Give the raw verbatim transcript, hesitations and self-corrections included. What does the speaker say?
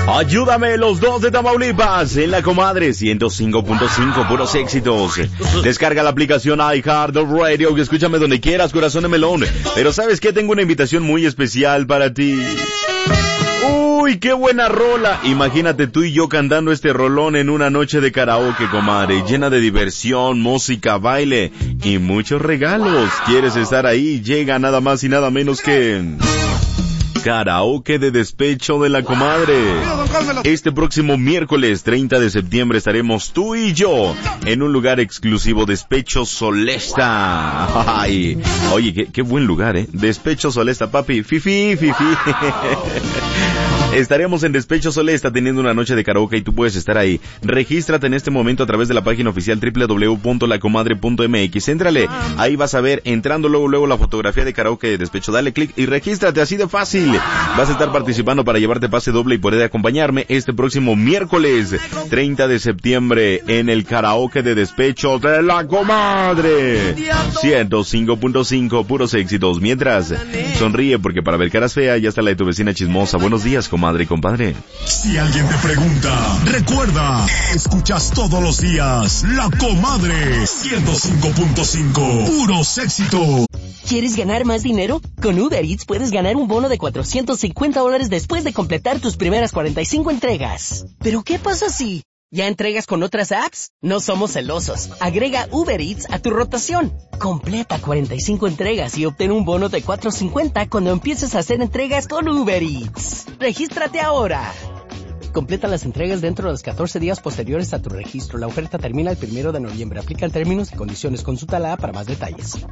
Ayúdame, los dos de Tamaulipas, en la Comadre ciento cinco punto cinco, puros éxitos. Descarga la aplicación iHeartRadio y escúchame donde quieras, corazón de melón. Pero ¿sabes qué? Tengo una invitación muy especial para ti. ¡Uy, qué buena rola! Imagínate tú y yo cantando este rolón en una noche de karaoke, comadre, llena de diversión, música, baile y muchos regalos. ¿Quieres estar ahí? Llega nada más y nada menos que... Karaoke de Despecho de la Comadre. Este próximo miércoles treinta de septiembre estaremos tú y yo en un lugar exclusivo, Despecho Solesta. Ay, oye, qué, qué buen lugar, ¿eh? Despecho Solesta, papi. Fifi, fifi. Estaremos en Despecho Solesta teniendo una noche de karaoke y tú puedes estar ahí. Regístrate en este momento a través de la página oficial doble u doble u doble u punto la comadre punto m x. Éntrale, ahí vas a ver, entrando luego luego la fotografía de karaoke de Despecho. Dale clic y regístrate, así de fácil. Vas a estar participando para llevarte pase doble y poder acompañarme este próximo miércoles treinta de septiembre en el karaoke de Despecho de la Comadre ciento cinco punto cinco, puros éxitos. Mientras, sonríe porque para ver caras feas ya está la de tu vecina chismosa. Buenos días, comadre y compadre. Si alguien te pregunta, recuerda, escuchas todos los días La Comadre ciento cinco punto cinco, puros éxitos. ¿Quieres ganar más dinero? Con Uber Eats puedes ganar un bono de cuatrocientos cincuenta dólares después de completar tus primeras cuarenta y cinco entregas. ¿Pero qué pasa si ya entregas con otras apps? No somos celosos. Agrega Uber Eats a tu rotación. Completa cuarenta y cinco entregas y obtén un bono de cuatrocientos cincuenta cuando empieces a hacer entregas con Uber Eats. ¡Regístrate ahora! Completa las entregas dentro de los catorce días posteriores a tu registro. La oferta termina el primero de noviembre. Aplican términos y condiciones. Consulta la app para más detalles.